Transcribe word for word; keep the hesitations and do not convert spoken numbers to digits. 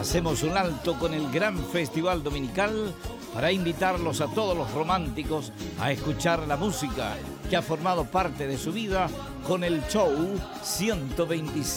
hacemos un alto con el gran festival dominical para invitarlos a todos los románticos a escuchar la música que ha formado parte de su vida con el show ciento veinticinco.